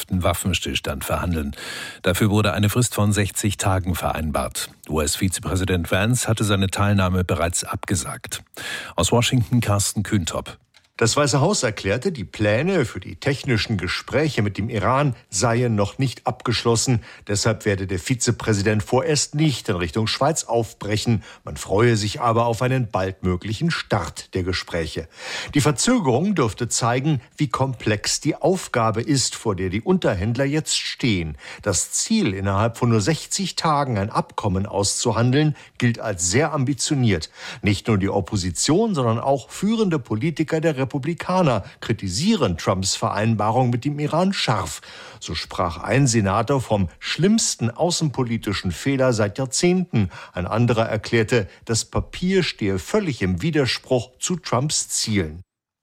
dauerhaften Waffenstillstand verhandeln. Dafür wurde eine Frist von 60 Tagen vereinbart. US-Vizepräsident Vance hatte seine Teilnahme bereits abgesagt. Aus Washington Carsten Kühntop. Das Weiße Haus erklärte, die Pläne für die technischen Gespräche mit dem Iran seien noch nicht abgeschlossen. Deshalb werde der Vizepräsident vorerst nicht in Richtung Schweiz aufbrechen. Man freue sich aber auf einen bald möglichen Start der Gespräche. Die Verzögerung dürfte zeigen, wie komplex die Aufgabe ist, vor der die Unterhändler jetzt stehen. Das Ziel, innerhalb von nur 60 Tagen ein Abkommen auszuhandeln, gilt als sehr ambitioniert. Nicht nur die Opposition, sondern auch führende Politiker der Republikaner kritisieren Trumps Vereinbarung mit dem Iran scharf. So sprach ein Senator vom schlimmsten außenpolitischen Fehler seit Jahrzehnten. Ein anderer erklärte, das Papier stehe völlig im Widerspruch zu Trumps Zielen.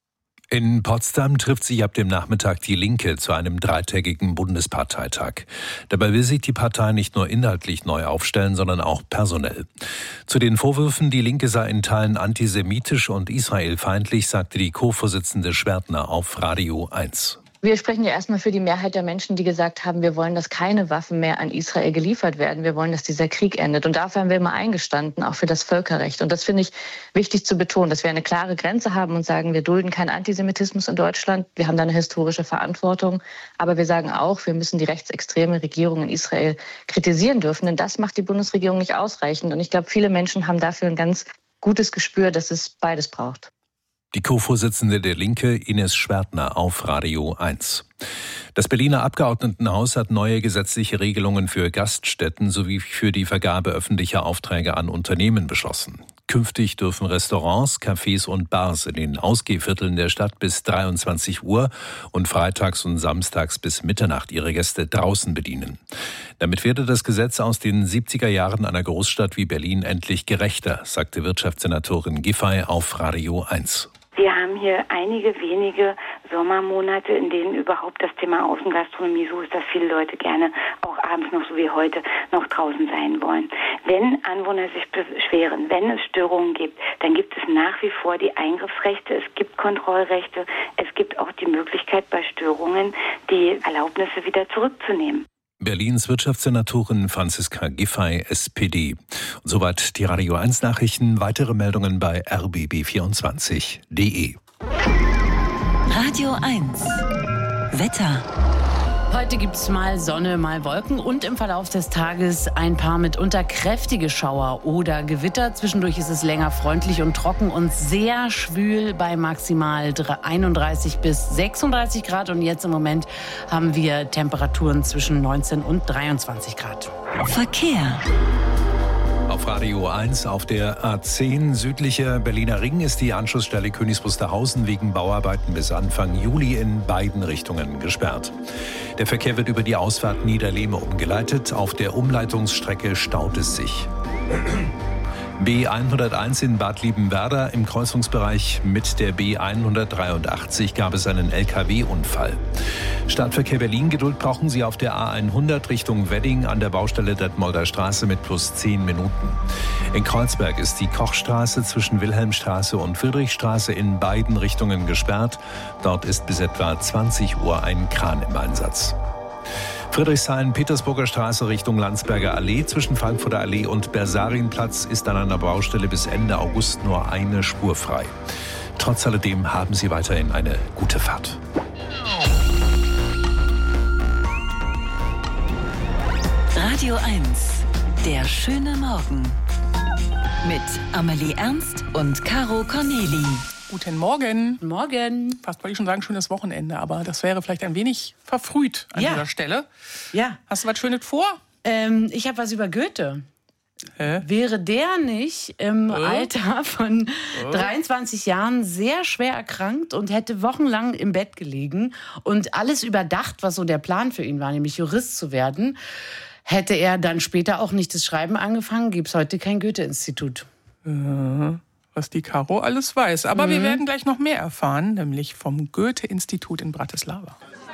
In Potsdam trifft sich ab dem Nachmittag die Linke zu einem dreitägigen Bundesparteitag. Dabei will sich die Partei nicht nur inhaltlich neu aufstellen, sondern auch personell. Zu den Vorwürfen, die Linke sei in Teilen antisemitisch und israelfeindlich, sagte die Co-Vorsitzende Schwertner auf Radio 1. Wir sprechen ja erstmal für die Mehrheit der Menschen, die gesagt haben, wir wollen, dass keine Waffen mehr an Israel geliefert werden. Wir wollen, dass dieser Krieg endet. Und dafür haben wir immer eingestanden, auch für das Völkerrecht. Und das finde ich wichtig zu betonen, dass wir eine klare Grenze haben und sagen, wir dulden keinen Antisemitismus in Deutschland. Wir haben da eine historische Verantwortung. Aber wir sagen auch, wir müssen die rechtsextreme Regierung in Israel kritisieren dürfen. Denn das macht die Bundesregierung nicht ausreichend. Und ich glaube, viele Menschen haben dafür ein ganz gutes Gespür, dass es beides braucht. Die Co-Vorsitzende der Linke, Ines Schwertner, auf Radio 1. Das Berliner Abgeordnetenhaus hat neue gesetzliche Regelungen für Gaststätten sowie für die Vergabe öffentlicher Aufträge an Unternehmen beschlossen. Künftig dürfen Restaurants, Cafés und Bars in den Ausgehvierteln der Stadt bis 23 Uhr und freitags und samstags bis Mitternacht ihre Gäste draußen bedienen. Damit werde das Gesetz aus den 70er Jahren einer Großstadt wie Berlin endlich gerechter, sagte Wirtschaftssenatorin Giffey auf Radio 1. Wir haben hier einige wenige Sommermonate, in denen überhaupt das Thema Außengastronomie so ist, dass viele Leute gerne auch abends noch so wie heute noch draußen sein wollen. Wenn Anwohner sich beschweren, wenn es Störungen gibt, dann gibt es nach wie vor die Eingriffsrechte, es gibt Kontrollrechte, es gibt auch die Möglichkeit bei Störungen, die Erlaubnisse wieder zurückzunehmen. Berlins Wirtschaftssenatorin Franziska Giffey, SPD. Und soweit die Radio 1 Nachrichten. Weitere Meldungen bei rbb24.de. Radio 1 Wetter. Heute gibt es mal Sonne, mal Wolken und im Verlauf des Tages ein paar mitunter kräftige Schauer oder Gewitter. Zwischendurch ist es länger freundlich und trocken und sehr schwül bei maximal 31 bis 36 Grad. Und jetzt im Moment haben wir Temperaturen zwischen 19 und 23 Grad. Verkehr. Auf Radio 1 auf der A10 südlicher Berliner Ring ist die Anschlussstelle Königs Wusterhausen wegen Bauarbeiten bis Anfang Juli in beiden Richtungen gesperrt. Der Verkehr wird über die Ausfahrt Niederlehme umgeleitet. Auf der Umleitungsstrecke staut es sich. B101 in Bad Liebenwerda im Kreuzungsbereich mit der B183 gab es einen LKW-Unfall. Stadtverkehr Berlin, Geduld brauchen Sie auf der A100 Richtung Wedding an der Baustelle Detmolder Straße mit plus 10 Minuten. In Kreuzberg ist die Kochstraße zwischen Wilhelmstraße und Friedrichstraße in beiden Richtungen gesperrt. Dort ist bis etwa 20 Uhr ein Kran im Einsatz. Friedrichshain-Petersburger Straße Richtung Landsberger Allee zwischen Frankfurter Allee und Bersarinplatz ist an einer Baustelle bis Ende August nur eine Spur frei. Trotz alledem haben Sie weiterhin eine gute Fahrt. Radio 1, der schöne Morgen. Mit Amelie Ernst und Caro Corneli. Guten Morgen. Morgen. Fast wollte ich schon sagen, schönes Wochenende, aber das wäre vielleicht ein wenig verfrüht an dieser Stelle. Ja. Hast du was Schönes vor? Ich habe was über Goethe. Wäre der nicht im Alter von 23 Jahren sehr schwer erkrankt und hätte wochenlang im Bett gelegen und alles überdacht, was so der Plan für ihn war, nämlich Jurist zu werden, hätte er dann später auch nicht das Schreiben angefangen, gäbe es heute kein Goethe-Institut. Was die Caro alles weiß. Aber wir werden gleich noch mehr erfahren, nämlich vom Goethe-Institut in Bratislava.